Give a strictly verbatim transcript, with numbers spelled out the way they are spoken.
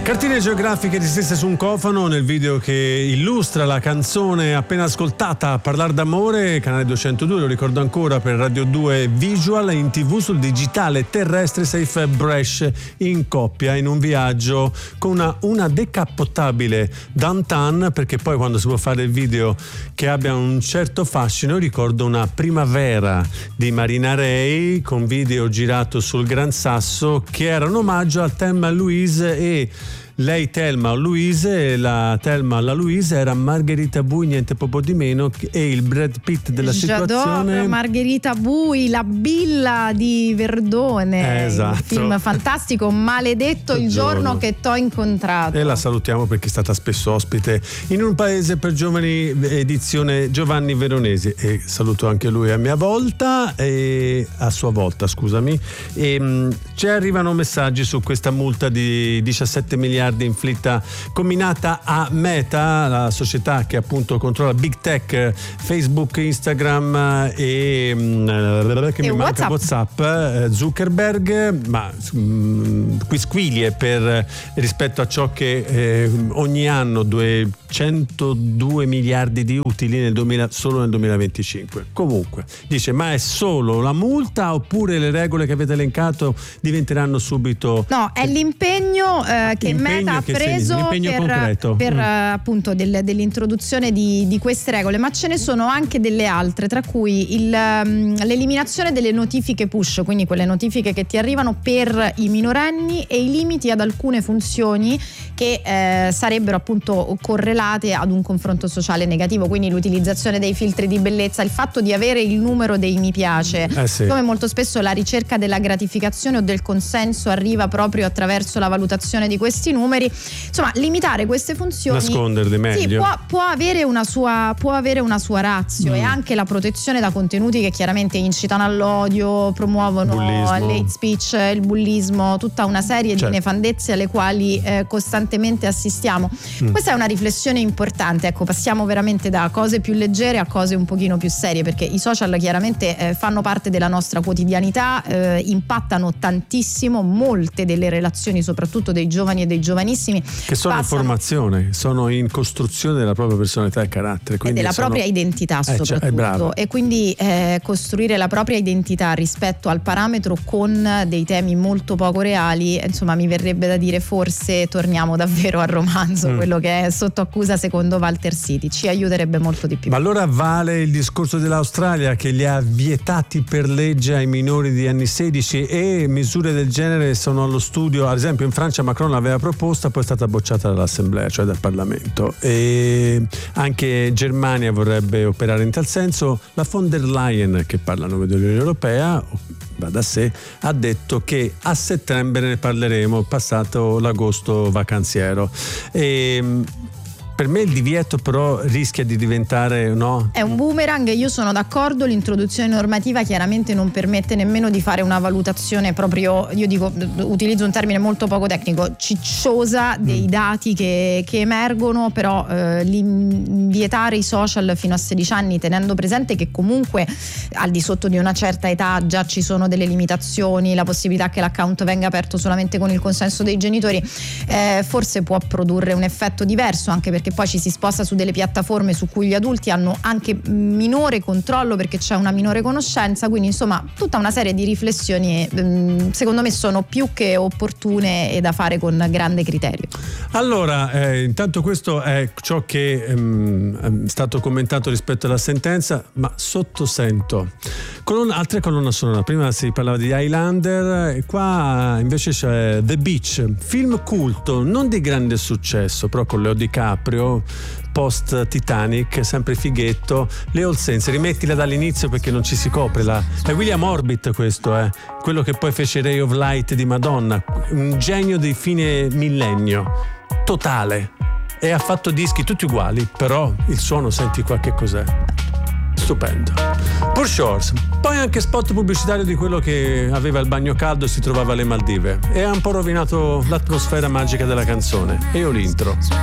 Cartine geografiche distese su un cofano nel video che illustra la canzone appena ascoltata, Parlar d'amore, canale duecentodue, lo ricordo ancora, per Radio due Visual, in tv sul digitale terrestre Safe Brescia, in coppia in un viaggio con una, una decappottabile downtown, perché poi quando si può fare il video che abbia un certo fascino, ricordo una primavera di Marina Rey con video girato sul Gran Sasso che era un omaggio a Thelma Louise, e lei Thelma Louise e la Thelma alla Louise era Margherita Bui, niente poco di meno, e il Brad Pitt della situazione. J'adore Margherita Bui, la billa di Verdone. Esatto. Un film fantastico, maledetto il giorno che t'ho incontrato. E la salutiamo perché è stata spesso ospite in Un paese per giovani, edizione Giovanni Veronesi, e saluto anche lui a mia volta e a sua volta, scusami. E mh, ci arrivano messaggi su questa multa di diciassette miliardi inflitta, combinata a Meta, la società che appunto controlla Big Tech, Facebook, Instagram e, mh, che e mi manca WhatsApp, Zuckerberg, ma mh, quisquilie per rispetto a ciò che eh, ogni anno duecentodue miliardi di utili nel duemila, solo nel duemilaventicinque. Comunque dice, ma è solo la multa oppure le regole che avete elencato diventeranno subito? No, è l'impegno eh, che Meta ha preso per, per mm. appunto del, dell'introduzione di, di queste regole, ma ce ne sono anche delle altre, tra cui il, um, l'eliminazione delle notifiche push, quindi quelle notifiche che ti arrivano per i minorenni, e i limiti ad alcune funzioni che eh, sarebbero appunto correlate ad un confronto sociale negativo, quindi l'utilizzazione dei filtri di bellezza, il fatto di avere il numero dei mi piace, eh sì. come molto spesso la ricerca della gratificazione o del consenso arriva proprio attraverso la valutazione di questi numeri. Insomma, limitare queste funzioni, nasconderle meglio, sì, può, può avere una sua può avere una sua ratio, mm. e anche la protezione da contenuti che chiaramente incitano all'odio, promuovono l'hate speech, il bullismo, tutta una serie certo. di nefandezze alle quali eh, costantemente assistiamo. Mm. Questa è una riflessione importante, ecco, passiamo veramente da cose più leggere a cose un pochino più serie, perché i social chiaramente eh, fanno parte della nostra quotidianità, eh, impattano tantissimo molte delle relazioni, soprattutto dei giovani e dei giovanissimi, che sono passano, in formazione, sono in costruzione della propria personalità e carattere, e della sono... propria identità soprattutto, eh, cioè, e quindi eh, costruire la propria identità rispetto al parametro con dei temi molto poco reali, insomma mi verrebbe da dire forse torniamo davvero al romanzo, mm. quello che è sotto accusa secondo Walter City, ci aiuterebbe molto di più. Ma allora vale il discorso dell'Australia che li ha vietati per legge ai minori di anni sedici, e misure del genere sono allo studio, ad esempio in Francia Macron l'aveva proposta, poi è stata bocciata dall'Assemblea, cioè dal Parlamento, e anche Germania vorrebbe operare in tal senso. La von der Leyen, che parla a nome dell'Unione Europea, va da sé, ha detto che a settembre ne parleremo, passato l'agosto vacanziero. E per me il divieto però rischia di diventare, no? È un boomerang, io sono d'accordo, l'introduzione normativa chiaramente non permette nemmeno di fare una valutazione proprio, io dico, utilizzo un termine molto poco tecnico, cicciosa dei mm. dati che, che emergono, però eh, vietare i social fino a sedici anni, tenendo presente che comunque al di sotto di una certa età già ci sono delle limitazioni, la possibilità che l'account venga aperto solamente con il consenso dei genitori, eh, forse può produrre un effetto diverso, anche perché che poi ci si sposta su delle piattaforme su cui gli adulti hanno anche minore controllo perché c'è una minore conoscenza, quindi insomma tutta una serie di riflessioni secondo me sono più che opportune e da fare con grande criterio. Allora, eh, intanto questo è ciò che ehm, è stato commentato rispetto alla sentenza, ma sottosento colonna, altre colonne sonore. Prima si parlava di Highlander e qua invece c'è The Beach, film culto, non di grande successo, però con Leo DiCaprio, post Titanic, sempre fighetto. Le Olsense, rimettila dall'inizio perché non ci si copre la... È William Orbit questo, eh quello che poi fece Ray of Light di Madonna, un genio di fine millennio totale, e ha fatto dischi tutti uguali, però il suono senti qualche cos'è stupendo. Poor Shores, poi anche spot pubblicitario di quello che aveva il bagno caldo e si trovava alle Maldive, e ha un po' rovinato l'atmosfera magica della canzone, e io l'intro.